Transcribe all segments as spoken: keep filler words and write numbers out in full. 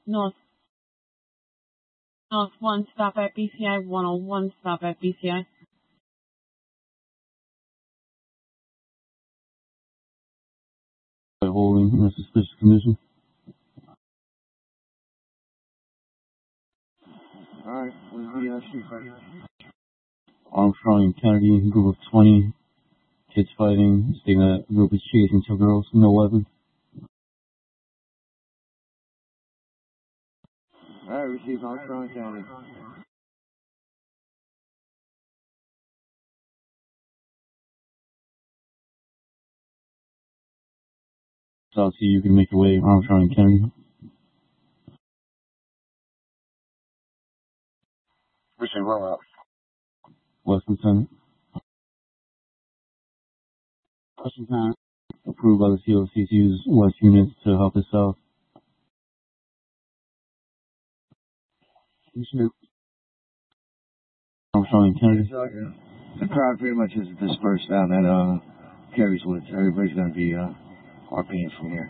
North. North one, stop at B C I one oh one, stop at B C I. Holding in a suspicious condition. Alright, what's the uh, street fight? Armstrong and Kennedy, group of twenty, kids fighting, stating that the group is chasing two girls, no weapons. Alright, receive Armstrong and Kennedy. So I'll see you can make your way, Armstrong and Kennedy. Receive roll out. West Lieutenant. West Lieutenant. Approved by the C O C to use West units to help us out. Armstrong and Kennedy. The crowd pretty much is dispersed down at uh, Carey's Woods. Everybody's going to be uh, RPing from here.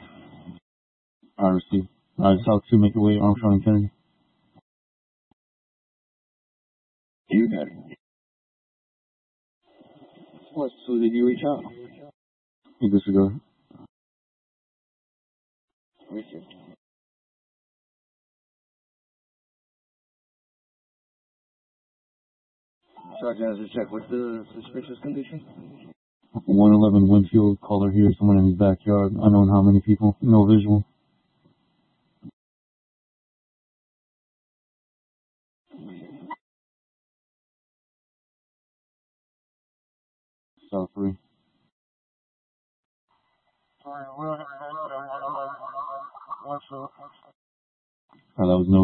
I received. Alright, South two, make your way, Armstrong and Kennedy. You got it. What, so did you reach out? You disregard. Receive. Sergeant has a check. What's the suspicious condition? one eleven Winfield, caller here, someone in his backyard, unknown how many people, no visual. South three. Alright, well, Uh, that was no